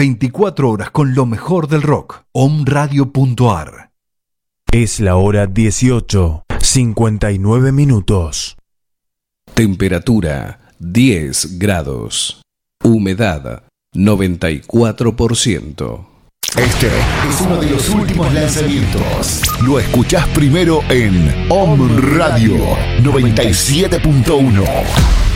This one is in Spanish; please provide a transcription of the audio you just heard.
24 horas con lo mejor del rock. Omradio.ar. Es la hora 18:59. Temperatura 10 grados. Humedad 94%. Este es uno de los últimos lanzamientos. Lo escuchás primero en Om Radio 97.1.